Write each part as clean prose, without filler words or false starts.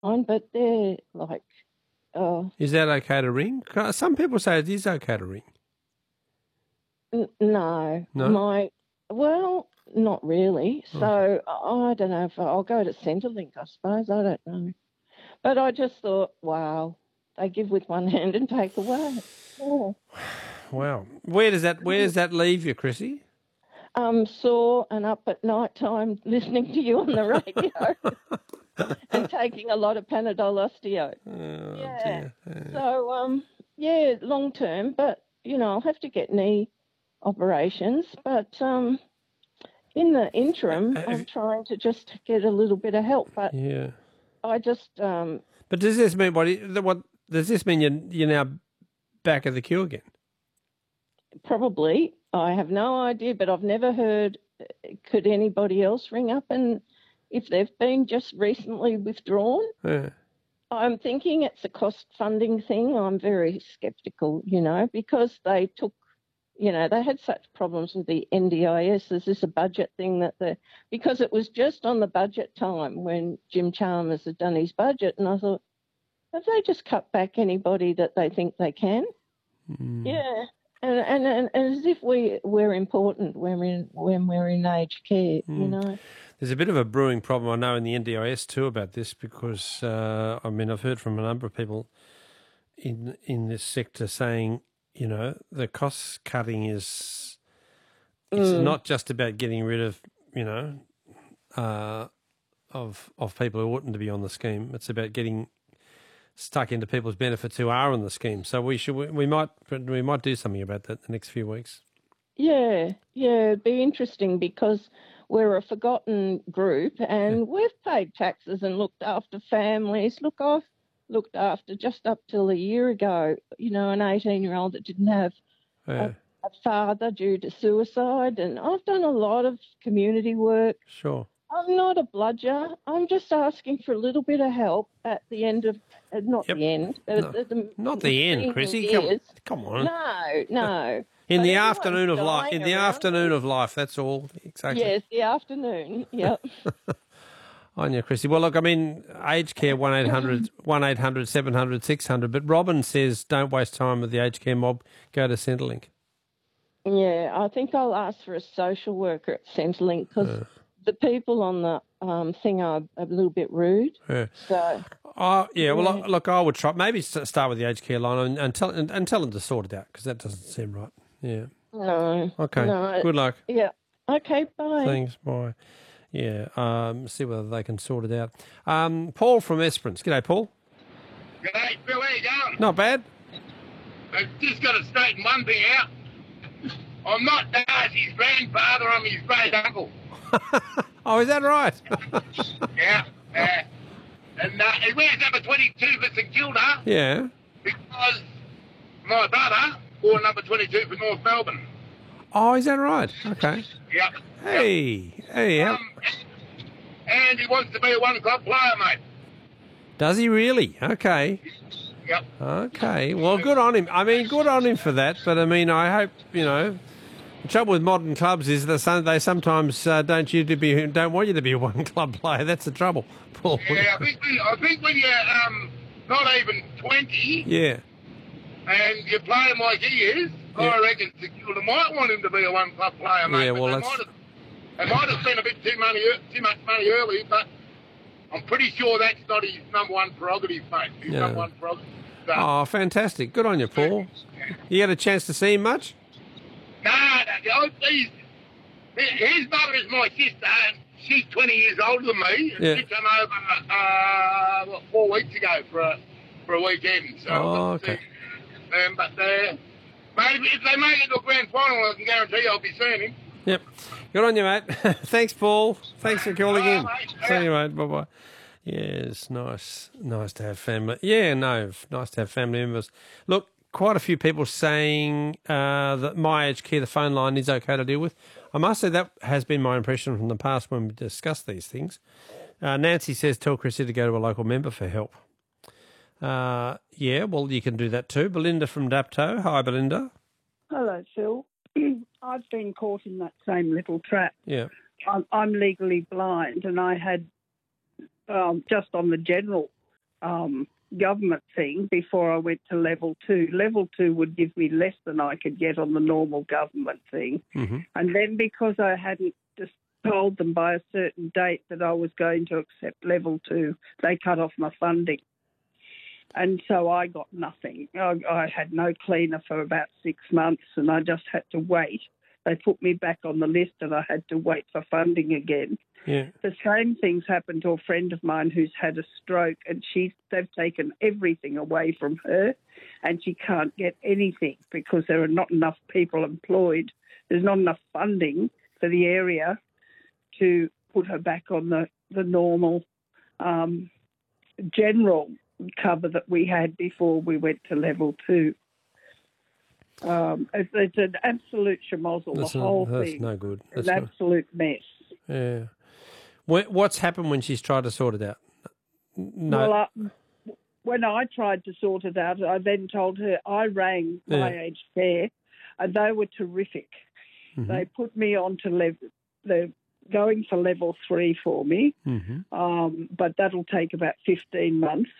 fine, but they're like, Is that okay to ring? Some people say it is okay to ring. No. No? Well, not really. So I don't know if I'll go to Centrelink, I suppose. I don't know. But I just thought, wow, they give with one hand and take away. Yeah. Wow. Where does that leave you, Chrissy? I'm sore and up at night time listening to you on the radio and taking a lot of Panadol Osteo. Oh, Yeah. dear. So, yeah, long term, but, I'll have to get knee operations. But in the interim, I'm trying to just get a little bit of help. But Yeah. I just... But does this mean what does this mean you're now back at the queue again? Probably. I have no idea, but I've never heard, could anybody else ring up and if they've been just recently withdrawn? Yeah. I'm thinking it's a cost funding thing. I'm very sceptical, because they took, they had such problems with the NDIS. Is this a budget thing because it was just on the budget time when Jim Chalmers had done his budget, and I thought, have they just cut back anybody that they think they can? Mm. Yeah. And as if we're important when we're in aged care, There's a bit of a brewing problem, I know, in the NDIS too about this because, I've heard from a number of people in this sector saying, the cost cutting it's not just about getting rid of, of people who oughtn't to be on the scheme. It's about getting stuck into people's benefits who are on the scheme. So we might do something about that in the next few weeks. Yeah, it'd be interesting because we're a forgotten group and we've paid taxes and looked after families. Look, I've looked after just up till a year ago, an 18-year-old that didn't have a father due to suicide, and I've done a lot of community work. Sure. I'm not a bludger. I'm just asking for a little bit of help at the end of, not the end, but not the end, Chrissy. Come on. No. In the afternoon of life. In the afternoon of life. That's all. Exactly. Yes, the afternoon. Yep. On you, Chrissy. Well, look, aged care 1-800 700 600. But Robin says, don't waste time with the aged care mob. Go to Centrelink. Yeah, I think I'll ask for a social worker at Centrelink because the people on the thing are a little bit rude. Yeah. So. Well, look, I would try. Maybe start with the aged care line and tell them to sort it out because that doesn't seem right. Yeah. No. Okay. No. Good luck. Yeah. Okay. Bye. Thanks. Bye. Yeah. See whether they can sort it out. Paul from Esperance. G'day, Paul. G'day, Phil. How you going? Not bad. I've just got to straighten one thing out. I'm not Darcy's grandfather. I'm his great uncle. Oh, is that right? Yeah. And he wears number 22 for St Kilda. Yeah. Because my brother wore number 22 for North Melbourne. Oh, is that right? Okay. Yep. Hey. And he wants to be a one-club player, mate. Does he really? Okay. Yep. Okay. Well, good on him. Good on him for that. But, I hope, the trouble with modern clubs is they sometimes don't want you to be a one-club player. That's the trouble, Paul. Yeah, I think when you're not even 20... Yeah. And you're playing like he is, I reckon St Kilda might want him to be a one-club player, mate. Yeah, well, they might have spent a bit too much money early, but I'm pretty sure that's not his number one prerogative, mate. His number one prerogative. So. Oh, fantastic. Good on you, Paul. You had a chance to see him much? No, his mother is my sister, and she's 20 years older than me. And she came over 4 weeks ago for a weekend. So okay. But maybe if they make it to a grand final, I can guarantee I'll be seeing him. Yep. Good on you, mate. Thanks, Paul. Thanks for calling in. See you, mate. Bye-bye. Yes, nice to have family. Yeah, no, nice to have family members. Look, quite a few people saying that My Aged Care, the phone line, is okay to deal with. I must say that has been my impression from the past when we discussed these things. Nancy says, tell Chrissy to go to a local member for help. Yeah, well, you can do that too. Belinda from Dapto. Hi, Belinda. Hello, Phil. I've been caught in that same little trap. Yeah. I'm legally blind, and I had, just on the general government thing before I went to level 2. Level 2 would give me less than I could get on the normal government thing. Mm-hmm. And then because I hadn't just told them by a certain date that I was going to accept level 2, they cut off my funding. And so I got nothing. I had no cleaner for about 6 months, and I just had to wait. They put me back on the list, and I had to wait for funding again. Yeah. The same things happened to a friend of mine who's had a stroke, and they've taken everything away from her, and she can't get anything because there are not enough people employed. There's not enough funding for the area to put her back on the normal general cover that we had before we went to level 2. It's an absolute schmozzle, the whole thing. That's no good. It's an absolute mess. Yeah. What's happened when she's tried to sort it out? No. Well, when I tried to sort it out, I then told her I rang my aged care, and they were terrific. Mm-hmm. They put me on to they're going for level 3 for me, but that'll take about 15 months.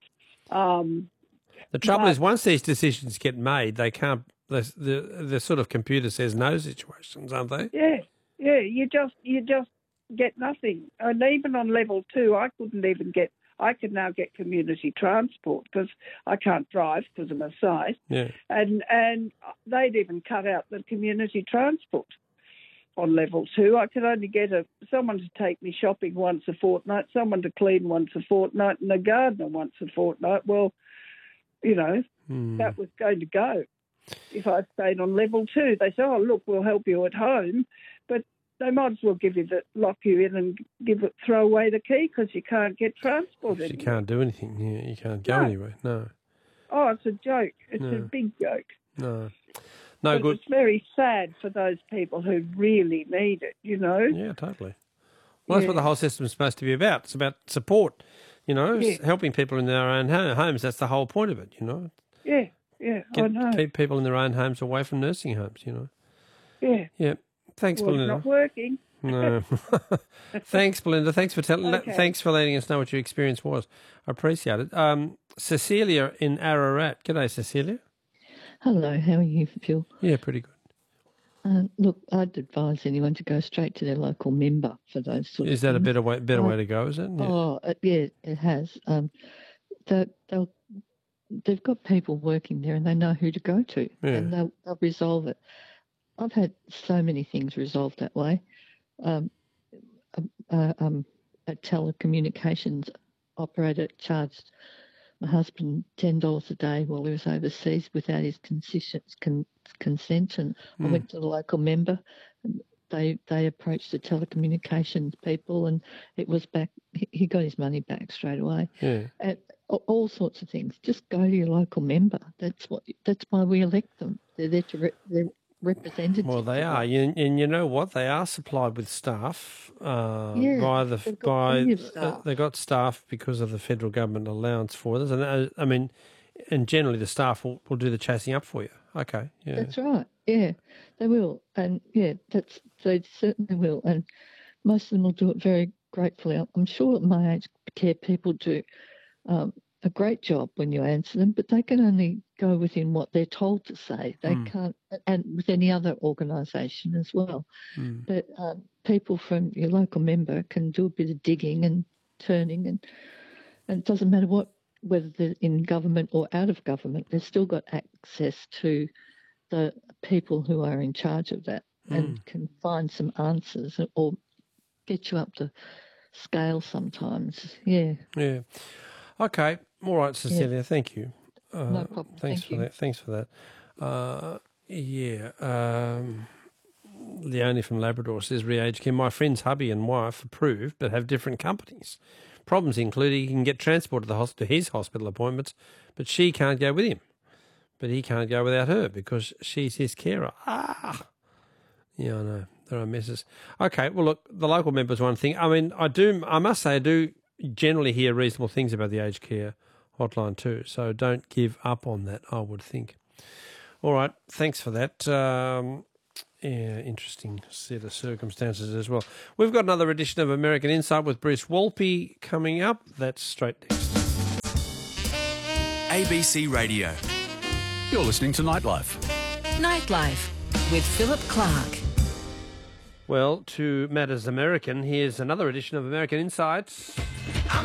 The trouble is, once these decisions get made, they can't. The sort of computer says no situations, aren't they? Yeah. You just get nothing. And even on level 2, I couldn't even get. I can now get community transport because I can't drive because of my sight. Yeah. And they'd even cut out the community transport on level 2. I could only get someone to take me shopping once a fortnight, someone to clean once a fortnight, and a gardener once a fortnight. Well, that was going to go if I stayed on level 2. They said, "Oh, look, we'll help you at home," but they might as well lock you in and throw away the key because you can't get transport anymore. You can't do anything. Yeah, you can't go anywhere. No. Oh, it's a joke. It's a big joke. No but good. It's very sad for those people who really need it, Yeah, totally. Well, that's what the whole system's supposed to be about. It's about support, helping people in their own homes. That's the whole point of it, Yeah, I know. Keep people in their own homes away from nursing homes, Yeah. Yeah. Thanks, Well, Belinda. it's not working. No. Thanks, Belinda. Thanks for Thanks for letting us know what your experience was. I appreciate it. Cecilia in Ararat. G'day, Cecilia. Hello, how are you, Phil? Yeah, pretty good. Look, I'd advise anyone to go straight to their local member for those sort of things. Is that a better way to go, is it? Yeah. Oh, yeah, it has. They've got people working there and they know who to go to, and they'll resolve it. I've had so many things resolved that way. A telecommunications operator charged my husband $10 a day while he was overseas without his consent, and I went to the local member. And they approached the telecommunications people, and it was back. He got his money back straight away. Yeah. And all sorts of things. Just go to your local member. That's why we elect them. They're there to they're representatives. Well, they are, and you know what? They are supplied with staff they got staff because of the federal government allowance for this, and and generally the staff will do the chasing up for you. Okay, yeah, that's right. Yeah, they will, and they certainly will, and most of them will do it very gratefully. I'm sure that my aged care people do a great job when you answer them, but they can only go within what they're told to say. They can't, and with any other organisation as well. But people from your local member can do a bit of digging and turning, and it doesn't matter whether they're in government or out of government, they've still got access to the people who are in charge of that and can find some answers or get you up to scale sometimes. Yeah. Yeah. Okay. All right, Cecilia. Yeah. Thank you. No problem. Thanks for that. Thanks for that. Leonie from Labrador says, re-aged care. My friend's hubby and wife approved but have different companies. Problems include he can get transport to his hospital appointments, but she can't go with him. But he can't go without her because she's his carer. Yeah, I know. There are messes. Okay, well, look, the local member's one thing. I must say I do generally hear reasonable things about the aged care hotline too, so don't give up on that, I would think. All right, thanks for that. Interesting set of circumstances as well. We've got another edition of American Insight with Bruce Wolpe coming up. That's straight next. ABC Radio. You're listening to Nightlife. Nightlife with Philip Clark. Well, to Matters American, here's another edition of American Insights.